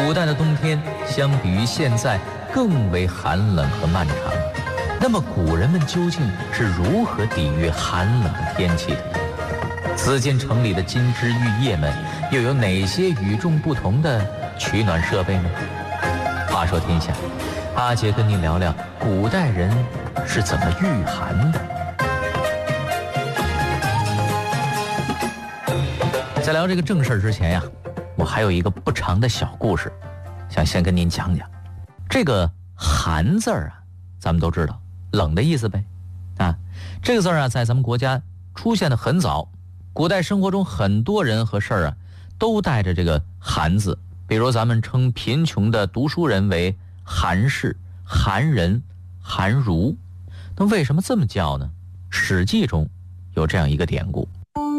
古代的冬天相比于现在更为寒冷和漫长。那么古人们究竟是如何抵御寒冷的天气的？紫禁城里的金枝玉叶们又有哪些与众不同的取暖设备呢？话说天下，阿杰跟您聊聊古代人是怎么御寒的。在聊这个正事之前呀，我还有一个不长的小故事，想先跟您讲讲。这个寒字啊，咱们都知道，冷的意思呗。这个字啊，在咱们国家出现的很早，古代生活中很多人和事儿啊，都带着这个寒字。比如咱们称贫穷的读书人为寒士、寒人、寒儒。那为什么这么叫呢？史记中有这样一个典故。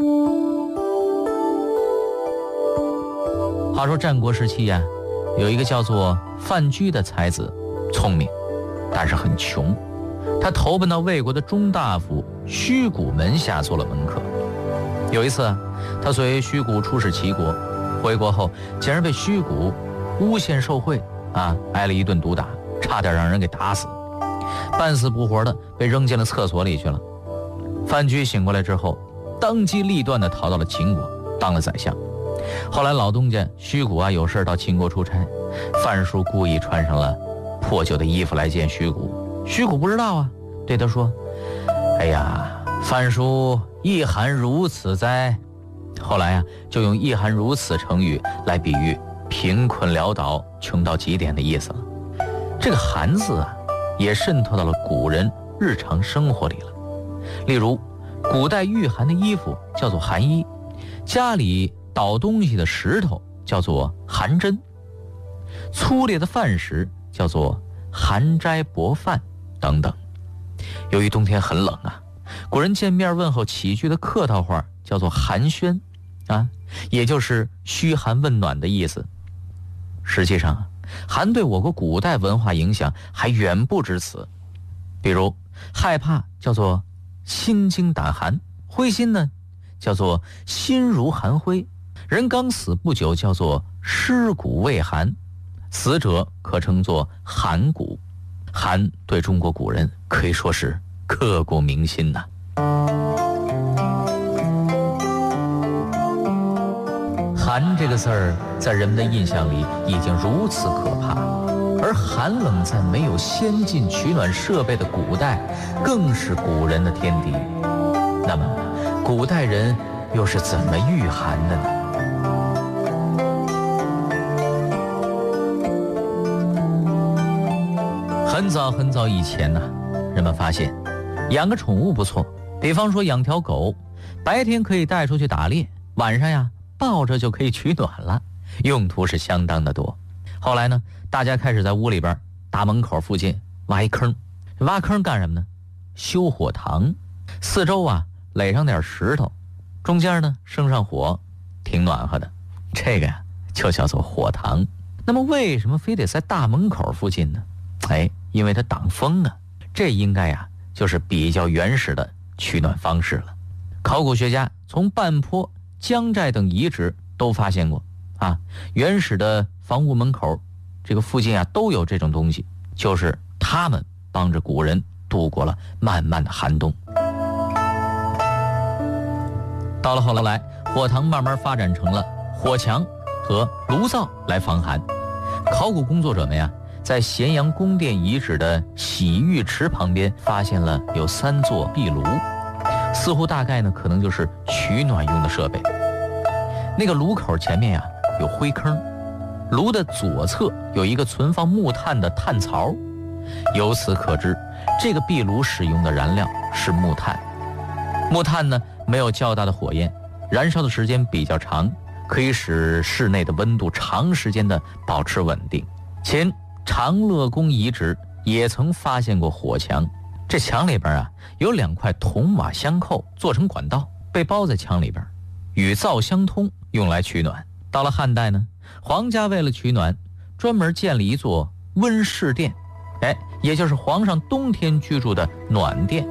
话说战国时期呀，有一个叫做范雎的才子，聪明，但是很穷。他投奔到魏国的中大夫虚谷门下做了门客。有一次他随虚谷出使齐国，回国后竟然被虚谷诬陷受贿挨了一顿毒打，差点让人给打死，半死不活的被扔进了厕所里去了。范雎醒过来之后，当机立断地逃到了秦国，当了宰相。后来老东家虚谷有事到秦国出差，范叔故意穿上了破旧的衣服来见虚谷。虚谷不知道对他说：哎呀，范叔意寒如此哉。后来就用意寒如此成语来比喻贫困潦倒、穷到极点的意思了。这个寒字也渗透到了古人日常生活里了。例如古代御寒的衣服叫做寒衣，家里倒东西的石头叫做寒针，粗劣的饭食叫做寒斋薄饭等等。由于冬天很冷古人见面问候起居的客套话叫做寒暄也就是嘘寒问暖的意思。实际上寒对我国古代文化影响还远不止此。比如害怕叫做心惊胆寒，灰心呢叫做心如寒灰，人刚死不久叫做尸骨未寒，死者可称作寒骨。寒对中国古人可以说是刻骨铭心呐。寒这个字儿在人们的印象里已经如此可怕，而寒冷在没有先进取暖设备的古代更是古人的天敌。那么古代人又是怎么御寒的呢？很早很早以前人们发现养个宠物不错，比方说养条狗，白天可以带出去打猎，晚上抱着就可以取暖了，用途是相当的多。后来呢，大家开始在屋里边大门口附近挖一坑，挖坑干什么呢？修火塘，四周垒上点石头，中间呢生上火，挺暖和的。这个就叫做火塘。那么为什么非得在大门口附近呢？因为它挡风这应该就是比较原始的取暖方式了。考古学家从半坡、江寨等遗址都发现过原始的房屋门口这个附近都有这种东西，就是他们帮着古人度过了漫漫的寒冬。到了后来，火塘慢慢发展成了火墙和炉灶来防寒。考古工作者们在咸阳宫殿遗址的洗浴池旁边发现了有3座壁炉，似乎大概可能就是取暖用的设备。那个炉口前面有灰坑，炉的左侧有一个存放木炭的炭槽，由此可知这个壁炉使用的燃料是木炭。木炭呢没有较大的火焰，燃烧的时间比较长，可以使室内的温度长时间的保持稳定。前长乐宫遗址也曾发现过火墙，这墙里边有2块铜瓦相扣做成管道，被包在墙里边，与灶相通，用来取暖。到了汉代呢，皇家为了取暖专门建了一座温室殿，也就是皇上冬天居住的暖殿。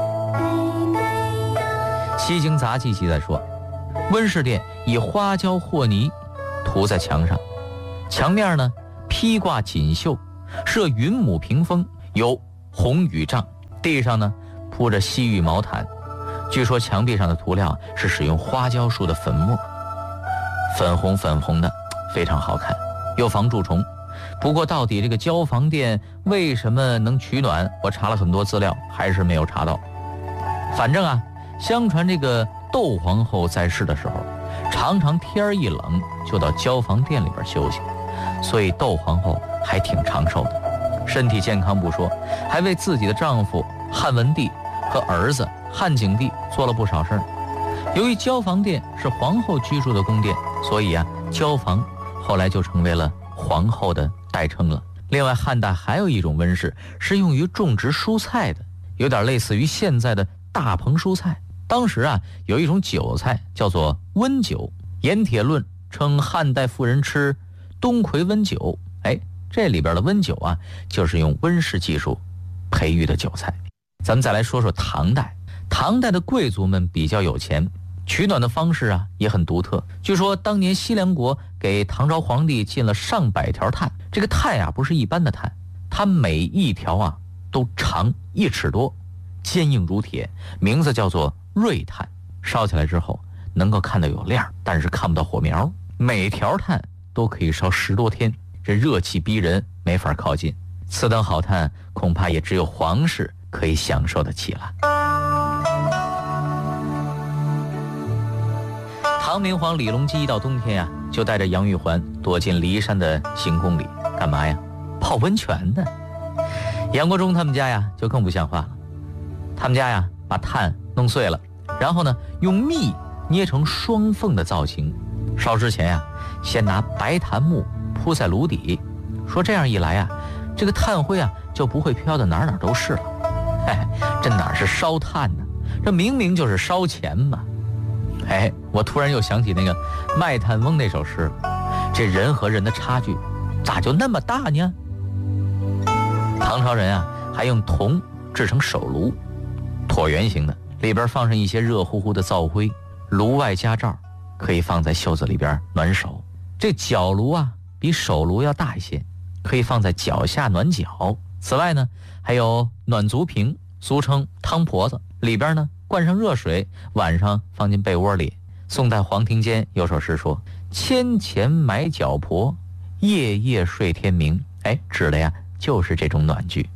西京杂记记载说，温室殿以花椒和泥涂在墙上， 墙面呢披挂锦绣，设云母屏风，有红雨帐，地上呢铺着西域毛毯。据说墙壁上的涂料是使用花椒树的粉末，粉红的，非常好看，又防蛀虫。不过到底这个交房殿为什么能取暖，我查了很多资料，还是没有查到。反正啊，相传这个窦皇后在世的时候，常常天一冷就到交房殿里边休息，所以窦皇后还挺长寿的，身体健康不说，还为自己的丈夫汉文帝和儿子汉景帝做了不少事儿。由于交房殿是皇后居住的宫殿，所以啊，交房后来就成为了皇后的代称了。另外，汉代还有一种温室是用于种植蔬菜的，有点类似于现在的大棚蔬菜。当时啊，有一种韭菜叫做温韭，盐铁论称汉代妇人吃冬葵温韭。这里边的温韭啊，就是用温室技术培育的韭菜。咱们再来说说唐代。唐代的贵族们比较有钱，取暖的方式啊也很独特。据说当年西凉国给唐朝皇帝进了上百条炭，这个炭啊不是一般的炭，它每一条啊都长1尺多，坚硬如铁，名字叫做锐炭。烧起来之后能够看到有亮，但是看不到火苗。每条炭都可以烧10多天，这热气逼人，没法靠近。此等好炭恐怕也只有皇室可以享受得起了。唐明皇李隆基一到冬天呀，就带着杨玉环躲进骊山的行宫里，干嘛呀？泡温泉呢。杨国忠他们家呀就更不像话了，他们家呀把炭弄碎了，然后呢用蜜捏成双凤的造型，烧之前呀先拿白檀木铺在炉底，说这样一来啊，这个炭灰啊就不会飘得哪都是了。这哪是烧炭呢？这明明就是烧钱嘛。我突然又想起那个卖炭翁那首诗了，这人和人的差距咋就那么大呢？唐朝人啊还用铜制成手炉，椭圆形的，里边放上一些热乎乎的灶灰，炉外加罩，可以放在袖子里边暖手。这脚炉啊比手炉要大一些，可以放在脚下暖脚。此外呢还有暖足瓶，俗称汤婆子，里边呢灌上热水，晚上放进被窝里。宋代黄庭坚有首诗说：千钱买脚婆，夜夜睡天明。指的呀就是这种暖具。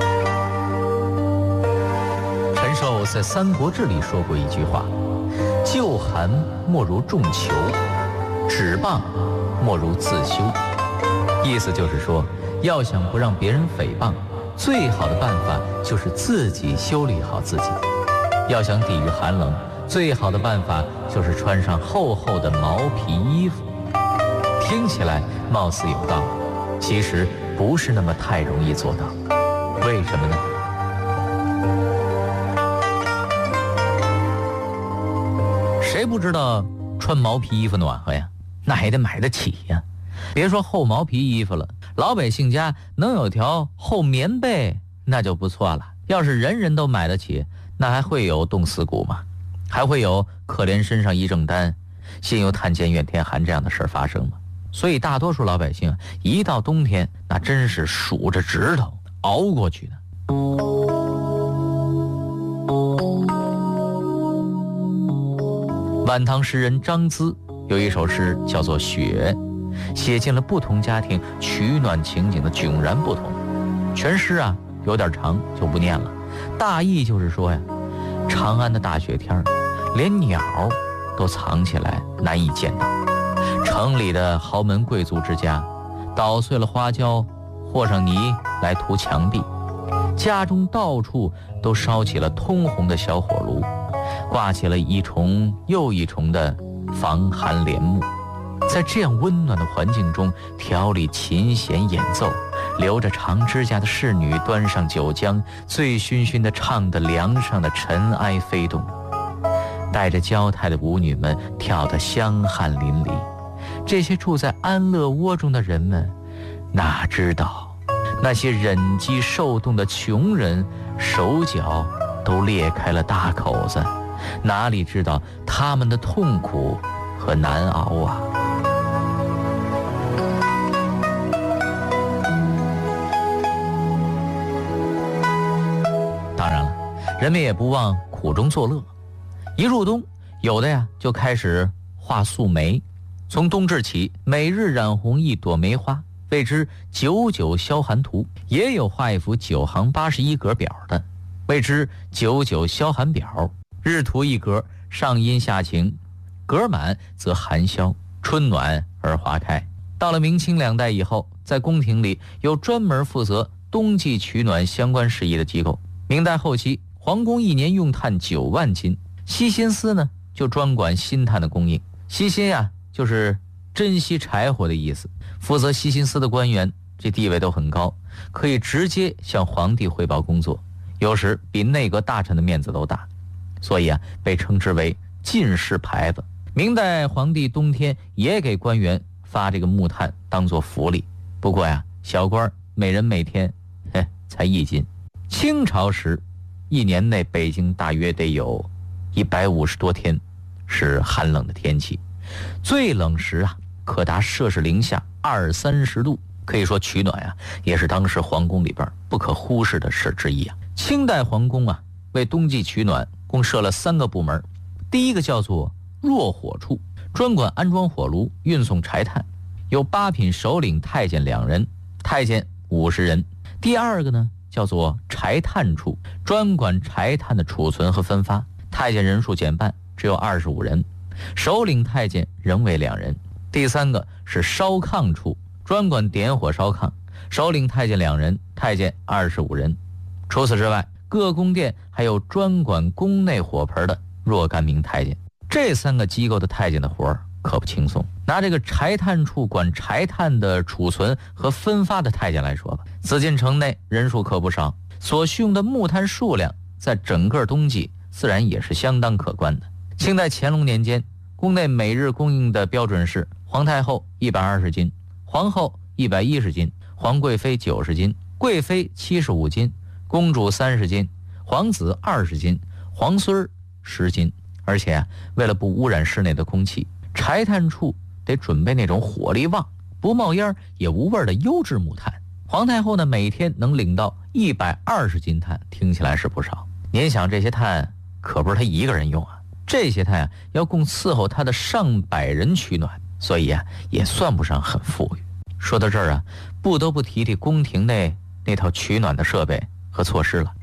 陈寿在《三国志》里说过一句话：救寒莫如重裘，止谤莫如自修。意思就是说，要想不让别人诽谤，最好的办法就是自己修理好自己。要想抵御寒冷，最好的办法就是穿上厚厚的毛皮衣服。听起来貌似有道理，其实不是那么太容易做到。为什么呢？谁不知道穿毛皮衣服暖和呀？那也得买得起呀。别说厚毛皮衣服了，老百姓家能有条厚棉被那就不错了。要是人人都买得起，那还会有冻死骨吗？还会有可怜身上一正担，心有炭贱怨天寒这样的事发生吗？所以大多数老百姓一到冬天，那真是数着指头熬过去的。晚唐诗人张咨有一首诗叫做《雪》，写尽了不同家庭取暖情景的迥然不同。全诗啊有点长，就不念了。大意就是说呀，长安的大雪天，连鸟都藏起来难以见到。城里的豪门贵族之家，捣碎了花椒，和上泥来涂墙壁。家中到处都烧起了通红的小火炉，挂起了一重又一重的防寒帘幕。在这样温暖的环境中，调理琴弦演奏，留着长指甲的侍女端上酒浆，醉醺醺地唱得梁上的尘埃飞动，带着娇态的舞女们跳得香汗淋漓。这些住在安乐窝中的人们，哪知道那些忍饥受冻的穷人手脚都裂开了大口子，哪里知道他们的痛苦和难熬啊。 人们也不忘苦中作乐。一入冬，有的呀就开始画素梅，从冬至起，每日染红一朵梅花，谓之99消寒图。也有画一幅9行81格表的，谓之99消寒表。日图一格，上阴下晴，格满则寒消，春暖而花开。到了明清2代以后，在宫廷里有专门负责冬季取暖相关事宜的机构。明代后期，皇宫一年用炭9万斤，西辛司呢就专管薪炭的供应。西辛呀，就是珍惜柴火的意思。负责西辛司的官员，这地位都很高，可以直接向皇帝汇报工作，有时比内阁大臣的面子都大，所以啊，被称之为进士牌子。明代皇帝冬天也给官员发这个木炭当做福利，不过呀，小官每人每天才1斤。清朝时，一年内北京大约得有150多天是寒冷的天气，最冷时啊可达摄氏零下20-30度，可以说取暖啊也是当时皇宫里边不可忽视的事之一啊。清代皇宫啊为冬季取暖共设了3个部门，第一个叫做弱火处，专管安装火炉、运送柴炭，有8品首领太监2人，太监50人。第二个呢叫做柴炭处，专管柴炭的储存和分发，太监人数减半，只有25人，首领太监仍为2人。第三个是烧炕处，专管点火烧炕，首领太监2人，太监25人。除此之外，各宫殿还有专管宫内火盆的若干名太监。这3个机构的太监的活儿可不轻松。拿这个柴炭处管柴炭的储存和分发的太监来说吧，紫禁城内人数可不少，所需用的木炭数量在整个冬季自然也是相当可观的。清代乾隆年间，宫内每日供应的标准是皇太后120斤，皇后110斤，皇贵妃90斤，贵妃75斤，公主30斤，皇子20斤，皇孙10斤。而且啊，为了不污染室内的空气，柴炭处得准备那种火力旺、不冒烟也无味的优质木炭。皇太后呢，每天能领到120斤炭，听起来是不少。您想，这些炭可不是她一个人用啊，这些炭啊要供伺候她的上百人取暖，所以啊也算不上很富裕。说到这儿啊，不得不提提宫廷内那套取暖的设备和措施了。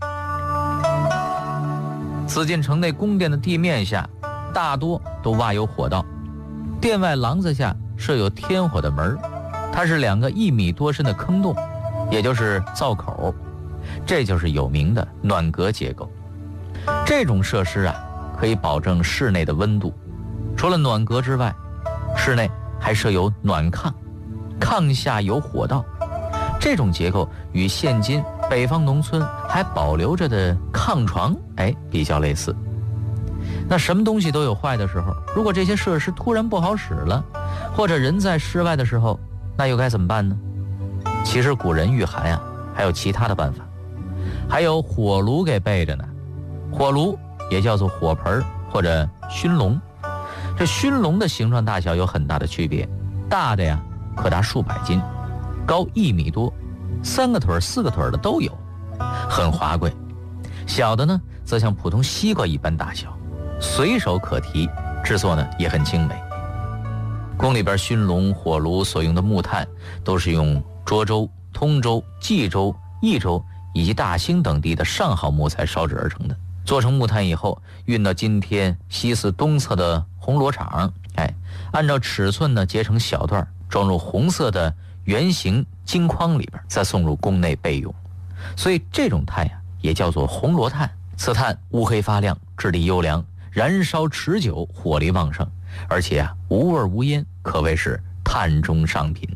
紫禁城内宫殿的地面下大多都挖有火道，殿外廊子下设有天火的门，它是2个1米多深的坑洞，也就是灶口，这就是有名的暖阁结构。这种设施啊可以保证室内的温度。除了暖阁之外，室内还设有暖炕，炕下有火道。这种结构与现今北方农村还保留着的炕床比较类似。那什么东西都有坏的时候，如果这些设施突然不好使了，或者人在室外的时候，那又该怎么办呢？其实古人御寒啊还有其他的办法，还有火炉给备着呢。火炉也叫做火盆或者熏笼，这熏笼的形状大小有很大的区别，大的呀可达数百斤，高1米多，3个腿4个腿的都有，很华贵。小的呢则像普通西瓜一般大小，随手可提，制作呢也很精美。宫里边熏笼、火炉所用的木炭都是用涿州、通州、冀州、益州以及大兴等地的上好木材烧制而成的。做成木炭以后，运到今天西四东侧的红螺厂，按照尺寸呢截成小段，装入红色的圆形金筐里边，再送入宫内备用。所以这种炭呀也叫做红螺炭。此炭乌黑发亮，质地优良，燃烧持久，火力旺盛，而且无味无烟，可谓是炭中上品。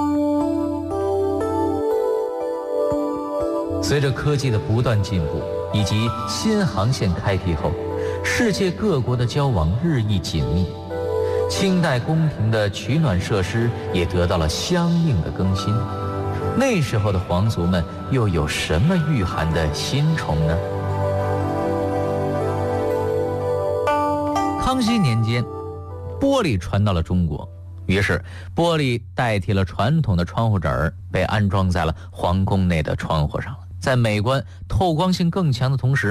随着科技的不断进步以及新航线开辟后，世界各国的交往日益紧密，清代宫廷的取暖设施也得到了相应的更新。那时候的皇族们又有什么御寒的新宠呢？康熙年间，玻璃传到了中国，于是玻璃代替了传统的窗户纸，被安装在了皇宫内的窗户上了。在美观、透光性更强的同时，